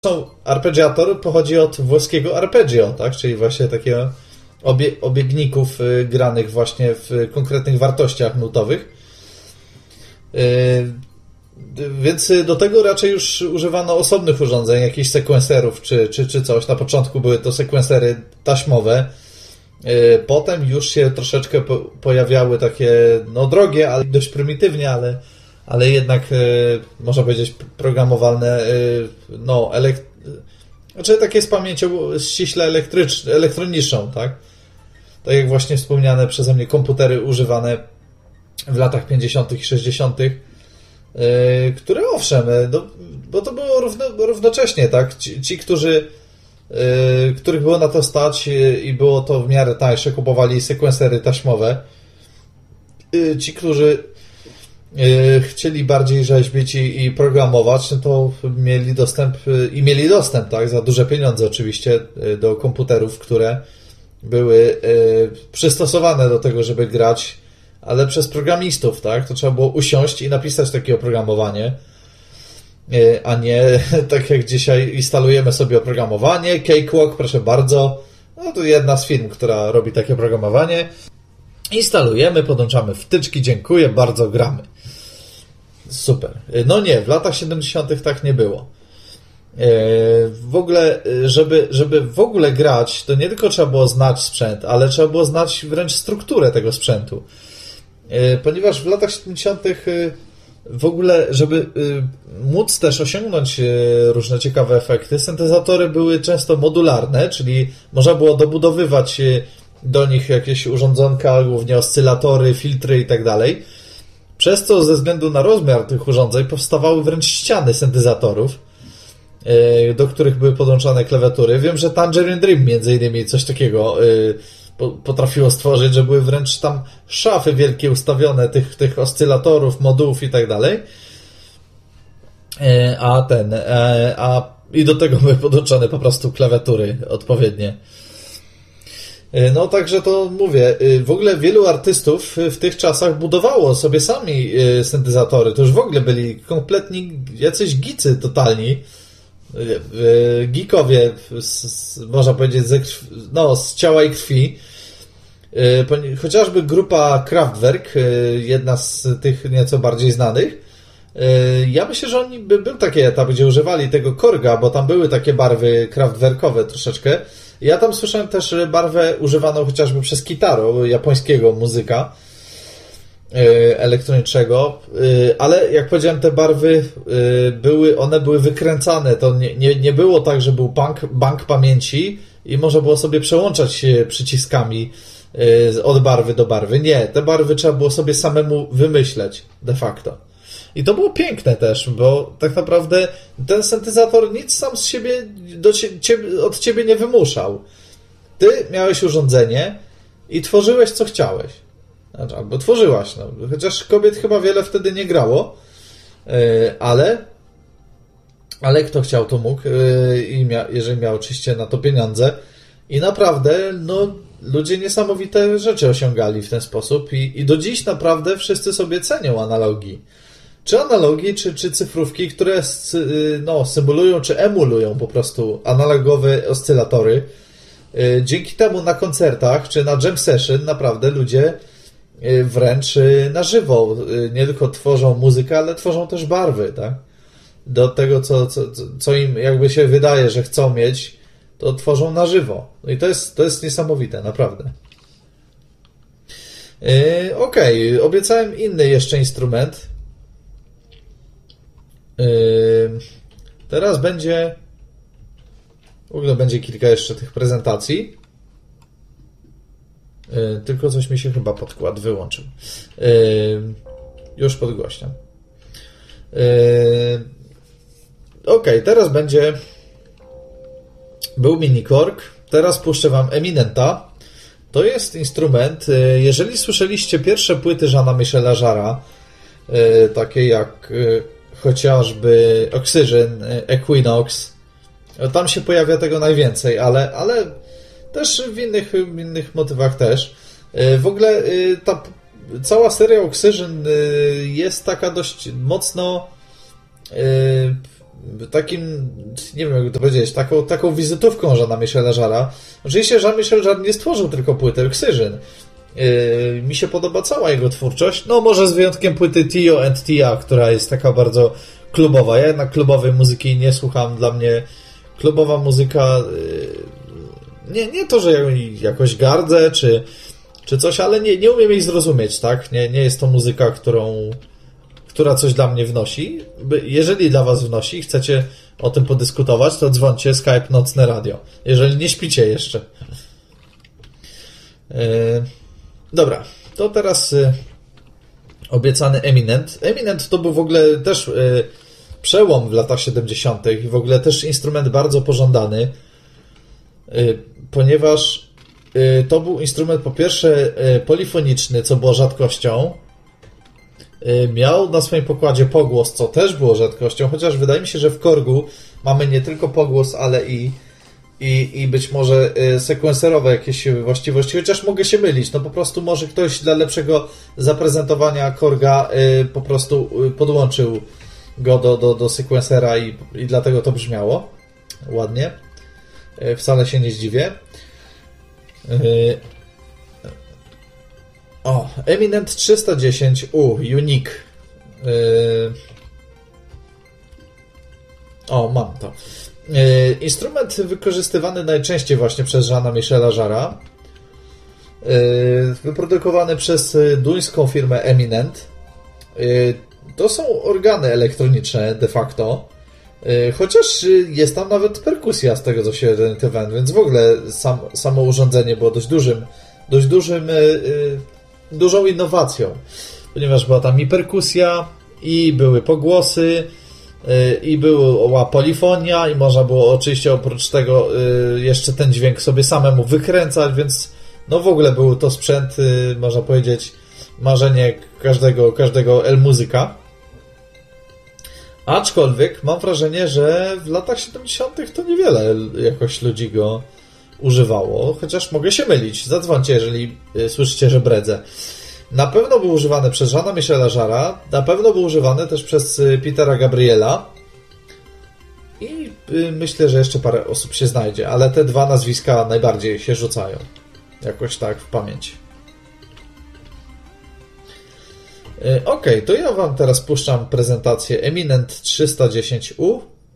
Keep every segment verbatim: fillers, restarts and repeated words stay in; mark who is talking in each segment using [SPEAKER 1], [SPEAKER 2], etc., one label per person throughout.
[SPEAKER 1] Zresztą arpeggiator pochodzi od włoskiego arpeggio, tak? Czyli właśnie takiego obie, obiegników granych właśnie w konkretnych wartościach nutowych. Więc do tego raczej już używano osobnych urządzeń, jakichś sekwenserów czy, czy, czy coś. Na początku były to sekwensery taśmowe. Potem już się troszeczkę po, pojawiały takie, no drogie, ale dość prymitywnie, ale, ale jednak można powiedzieć programowalne, no elekt... znaczy takie z pamięcią ściśle elektryczną, elektroniczną, tak? Tak jak właśnie wspomniane przeze mnie komputery używane w latach pięćdziesiątych i sześćdziesiątych, które owszem, no, bo to było równo, równocześnie, tak? Ci, ci którzy, yy, których było na to stać i było to w miarę tańsze, kupowali sekwensery taśmowe. Yy, ci, którzy yy, chcieli bardziej rzeźbić i, i programować, no to mieli dostęp yy, i mieli dostęp, tak? Za duże pieniądze oczywiście yy, do komputerów, które były yy, przystosowane do tego, żeby grać, ale przez programistów, tak? To trzeba było usiąść i napisać takie oprogramowanie, a nie tak jak dzisiaj instalujemy sobie oprogramowanie, Cakewalk, proszę bardzo, no to jedna z firm, która robi takie oprogramowanie, instalujemy, podłączamy wtyczki, dziękuję, bardzo gramy. Super. No nie, w latach siedemdziesiątych tak nie było. W ogóle, żeby, żeby w ogóle grać, to nie tylko trzeba było znać sprzęt, ale trzeba było znać wręcz strukturę tego sprzętu. Ponieważ w latach siedemdziesiątych w ogóle, żeby móc też osiągnąć różne ciekawe efekty, syntezatory były często modularne, czyli można było dobudowywać do nich jakieś urządzonka, głównie oscylatory, filtry i tak dalej. Przez co ze względu na rozmiar tych urządzeń powstawały wręcz ściany syntezatorów, do których były podłączane klawiatury. Wiem, że Tangerine Dream między innymi coś takiego potrafiło stworzyć, że były wręcz tam szafy wielkie ustawione tych, tych oscylatorów, modułów i tak dalej. A ten, a i do tego były podłączone po prostu klawiatury odpowiednie. No także to mówię, w ogóle wielu artystów w tych czasach budowało sobie sami syntezatory. To już w ogóle byli kompletni jacyś gicy totalni. Geekowie, można powiedzieć, ze krwi, no, z ciała i krwi. Chociażby grupa Kraftwerk, jedna z tych nieco bardziej znanych. Ja myślę, że oni by był taki etap, gdzie używali tego Korga, bo tam były takie barwy kraftwerkowe troszeczkę. Ja tam słyszałem też barwę używaną chociażby przez Kitaro, japońskiego muzyka elektronicznego, ale jak powiedziałem, te barwy były, one były wykręcane, to nie, nie, nie było tak, że był bank, bank pamięci i można było sobie przełączać przyciskami od barwy do barwy. Nie, te barwy trzeba było sobie samemu wymyśleć de facto. I to było piękne też, bo tak naprawdę ten syntezator nic sam z siebie do ciebie, od ciebie nie wymuszał. Ty miałeś urządzenie i tworzyłeś co chciałeś. Znaczy, albo tworzyłaś, no. Chociaż kobiet chyba wiele wtedy nie grało, ale ale kto chciał, to mógł, i mia, jeżeli miał oczywiście na to pieniądze. I naprawdę, no, ludzie niesamowite rzeczy osiągali w ten sposób i, i do dziś naprawdę wszyscy sobie cenią analogii. Czy analogii, czy, czy cyfrówki, które no, symulują, czy emulują po prostu analogowe oscylatory. Dzięki temu na koncertach, czy na jam session naprawdę ludzie wręcz na żywo nie tylko tworzą muzykę, ale tworzą też barwy, tak? Do tego, co, co, co im jakby się wydaje, że chcą mieć, to tworzą na żywo. No i to jest, to jest niesamowite, naprawdę. Yy, Okej, okay. Obiecałem inny jeszcze instrument. Yy, teraz będzie w ogóle będzie kilka jeszcze tych prezentacji. Yy, tylko coś mi się chyba podkład wyłączył. Yy, już podgłośniam. Yy, ok, teraz będzie był Mini Korg. Teraz puszczę wam Eminenta. To jest instrument, yy, jeżeli słyszeliście pierwsze płyty Jeana Michela Jarre'a, yy, takie jak yy, chociażby Oxygen, yy, Equinox, tam się pojawia tego najwięcej, ale, ale też w innych, w innych motywach też. W ogóle ta cała seria Oxygen jest taka dość mocno takim, nie wiem jak to powiedzieć, taką, taką wizytówką Jeana Michela Jarra. Oczywiście Jean-Michel Jarre nie stworzył tylko płytę Excision. Yy, mi się podoba cała jego twórczość, no może z wyjątkiem płyty Tio and Tia, która jest taka bardzo klubowa. Ja jednak klubowej muzyki nie słucham, dla mnie klubowa muzyka, yy, nie, nie to, że ją jakoś gardzę, czy, czy coś, ale nie, nie umiem jej zrozumieć, tak? Nie, nie jest to muzyka, którą, która coś dla mnie wnosi. Jeżeli dla was wnosi i chcecie o tym podyskutować, to dzwońcie Skype Nocne Radio, jeżeli nie śpicie jeszcze. Yy. Dobra, to teraz y, obiecany Eminent. Eminent to był w ogóle też y, przełom w latach siedemdziesiątych i w ogóle też instrument bardzo pożądany, y, ponieważ y, to był instrument po pierwsze y, polifoniczny, co było rzadkością. Y, miał na swoim pokładzie pogłos, co też było rzadkością, chociaż wydaje mi się, że w Korgu mamy nie tylko pogłos, ale i I, i być może y, sekwenserowe jakieś właściwości, chociaż mogę się mylić, no po prostu może ktoś dla lepszego zaprezentowania Korga y, po prostu y, podłączył go do, do, do sekwensera i, i dlatego to brzmiało ładnie. Y, wcale się nie zdziwię. Y, o, Eminent trzysta dziesięć U, Unique. Y, o, mam to. Instrument wykorzystywany najczęściej właśnie przez Jeana Michela Jarra, wyprodukowany przez duńską firmę Eminent. To są organy elektroniczne de facto, chociaż jest tam nawet perkusja z tego co się orientowałem, więc w ogóle sam, samo urządzenie było dość dużym, dość dużym, dużą innowacją, ponieważ była tam i perkusja, i były pogłosy, i była polifonia i można było oczywiście oprócz tego jeszcze ten dźwięk sobie samemu wykręcać, więc no w ogóle był to sprzęt, można powiedzieć, marzenie każdego, każdego el-muzyka. Aczkolwiek mam wrażenie, że w latach siedemdziesiątych to niewiele jakoś ludzi go używało, chociaż mogę się mylić. Zadzwońcie, jeżeli słyszycie, że bredzę. Na pewno był używany przez Jeana Michela Jarra, na pewno był używany też przez Petera Gabriela i myślę, że jeszcze parę osób się znajdzie, ale te dwa nazwiska najbardziej się rzucają. Jakoś tak w pamięć. Ok, to ja wam teraz puszczam prezentację Eminent trzysta dziesięć U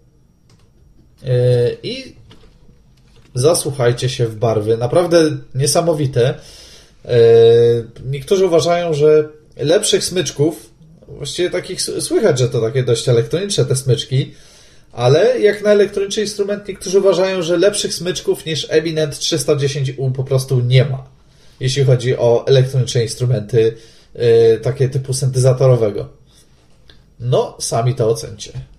[SPEAKER 1] i zasłuchajcie się w barwy. Naprawdę niesamowite. Niektórzy uważają, że lepszych smyczków, właściwie takich słychać, że to takie dość elektroniczne te smyczki, ale jak na elektroniczny instrument niektórzy uważają, że lepszych smyczków niż Eminent trzysta dziesięć U po prostu nie ma, jeśli chodzi o elektroniczne instrumenty yy, takie typu syntezatorowego. No, sami to ocencie.